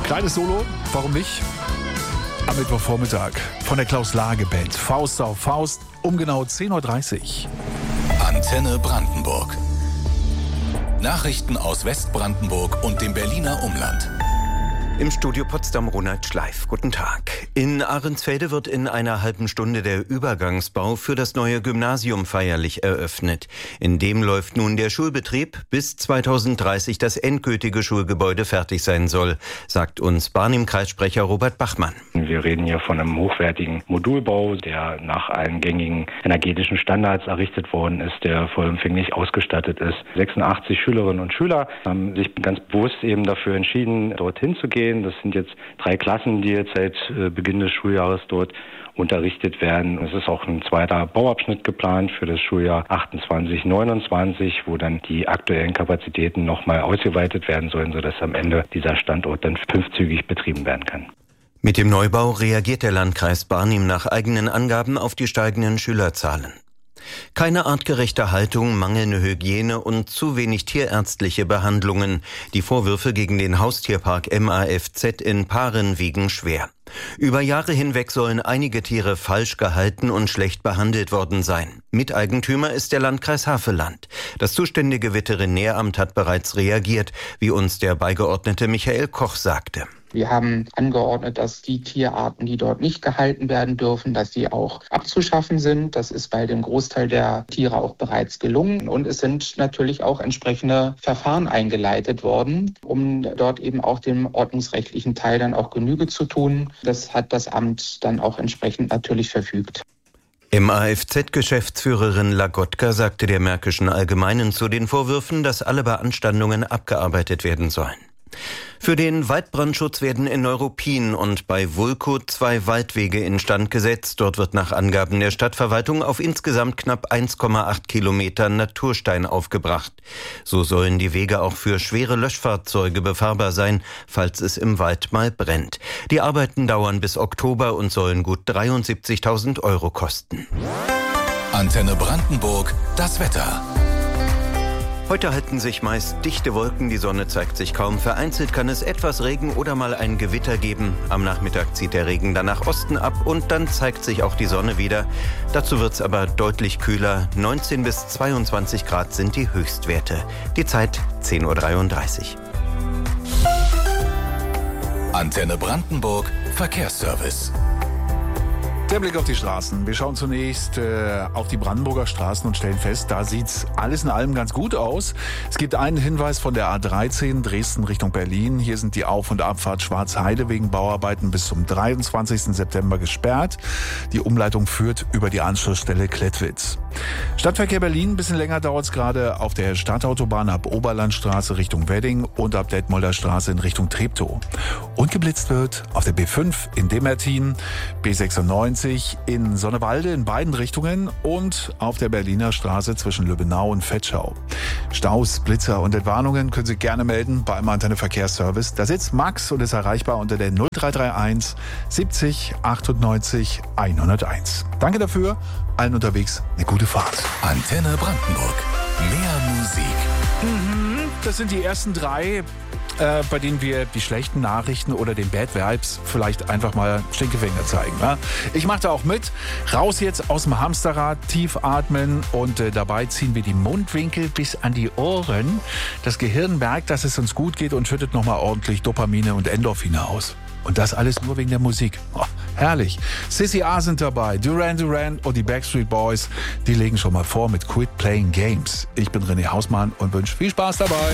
Kleines Solo, warum nicht? Am Mittwochvormittag von der Klaus-Lage-Band. Faust auf Faust um genau 10.30 Uhr. Antenne Brandenburg. Nachrichten aus Westbrandenburg und dem Berliner Umland. Im Studio Potsdam Ronald Schleif. Guten Tag. In Ahrensfelde wird in einer halben Stunde der Übergangsbau für das neue Gymnasium feierlich eröffnet. In dem läuft nun der Schulbetrieb, bis 2030 das endgültige Schulgebäude fertig sein soll, sagt uns Barnim-Kreissprecher Robert Bachmann. Wir reden hier von einem hochwertigen Modulbau, der nach allen gängigen energetischen Standards errichtet worden ist, der vollumfänglich ausgestattet ist. 86 Schülerinnen und Schüler haben sich ganz bewusst eben dafür entschieden, dorthin zu gehen. Das sind jetzt 3 Klassen, die jetzt seit Beginn des Schuljahres dort unterrichtet werden. Es ist auch ein zweiter Bauabschnitt geplant für das Schuljahr 28/29, wo dann die aktuellen Kapazitäten nochmal ausgeweitet werden sollen, sodass am Ende dieser Standort dann 5-zügig betrieben werden kann. Mit dem Neubau reagiert der Landkreis Barnim nach eigenen Angaben auf die steigenden Schülerzahlen. Keine artgerechte Haltung, mangelnde Hygiene und zu wenig tierärztliche Behandlungen. Die Vorwürfe gegen den Haustierpark MAFZ in Paaren wiegen schwer. Über Jahre hinweg sollen einige Tiere falsch gehalten und schlecht behandelt worden sein. Miteigentümer ist der Landkreis Havelland. Das zuständige Veterinäramt hat bereits reagiert, wie uns der Beigeordnete Michael Koch sagte. Wir haben angeordnet, dass die Tierarten, die dort nicht gehalten werden dürfen, dass die auch abzuschaffen sind. Das ist bei dem Großteil der Tiere auch bereits gelungen. Und es sind natürlich auch entsprechende Verfahren eingeleitet worden, um dort eben auch dem ordnungsrechtlichen Teil dann auch Genüge zu tun. Das hat das Amt dann auch entsprechend natürlich verfügt. MAFZ-Geschäftsführerin Lagotka sagte der Märkischen Allgemeinen zu den Vorwürfen, dass alle Beanstandungen abgearbeitet werden sollen. Für den Waldbrandschutz werden in Neuruppin und bei Wulkow 2 Waldwege instand gesetzt. Dort wird nach Angaben der Stadtverwaltung auf insgesamt knapp 1,8 Kilometer Naturstein aufgebracht. So sollen die Wege auch für schwere Löschfahrzeuge befahrbar sein, falls es im Wald mal brennt. Die Arbeiten dauern bis Oktober und sollen gut 73.000 € kosten. Antenne Brandenburg, das Wetter. Heute halten sich meist dichte Wolken, die Sonne zeigt sich kaum. Vereinzelt kann es etwas Regen oder mal ein Gewitter geben. Am Nachmittag zieht der Regen dann nach Osten ab und dann zeigt sich auch die Sonne wieder. Dazu wird es aber deutlich kühler. 19 bis 22 Grad sind die Höchstwerte. Die Zeit 10.33 Uhr. Antenne Brandenburg, Verkehrsservice. Der Blick auf die Straßen. Wir schauen zunächst auf die Brandenburger Straßen und stellen fest, da sieht's alles in allem ganz gut aus. Es gibt einen Hinweis von der A13 Dresden Richtung Berlin. Hier sind die Auf- und Abfahrt Schwarzheide wegen Bauarbeiten bis zum 23. September gesperrt. Die Umleitung führt über die Anschlussstelle Klettwitz. Stadtverkehr Berlin, ein bisschen länger dauert es gerade auf der Stadtautobahn ab Oberlandstraße Richtung Wedding und ab Detmolder Straße in Richtung Treptow. Und geblitzt wird auf der B5 in Demertin, B96 in Sonnewalde in beiden Richtungen und auf der Berliner Straße zwischen Lübbenau und Vetschau. Staus, Blitzer und Entwarnungen können Sie gerne melden beim Antenne Verkehrsservice. Da sitzt Max und ist erreichbar unter der 0331 70 98 101. Danke dafür, allen unterwegs eine gute Fahrt. Antenne Brandenburg, mehr Musik. Das sind die ersten 3, bei denen wir die schlechten Nachrichten oder den Bad Vibes vielleicht einfach mal Stinkefinger zeigen. Ja? Ich mache da auch mit. Raus jetzt aus dem Hamsterrad, tief atmen und dabei ziehen wir die Mundwinkel bis an die Ohren. Das Gehirn merkt, dass es uns gut geht und schüttet nochmal ordentlich Dopamine und Endorphine aus. Und das alles nur wegen der Musik. Oh, herrlich. Sissy A sind dabei, Duran Duran und die Backstreet Boys. Die legen schon mal vor mit Quit Playing Games. Ich bin René Hausmann und wünsche viel Spaß dabei.